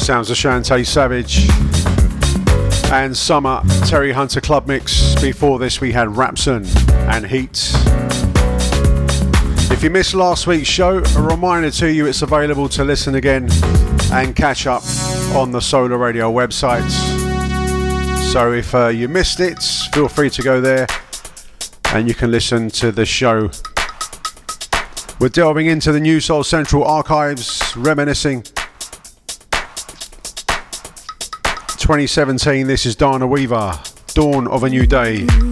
Sounds of Shantae Savage and Summer, Terry Hunter Club Mix. Before this we had Rapson and Heat. If you missed last week's show, a reminder to you, it's available to listen again and catch up on the Solar Radio website. So if you missed it, feel free to go there and you can listen to the show. We're delving into the New Soul Central archives, reminiscing 2017. This is Dana Weaver, Dawn of a New Day.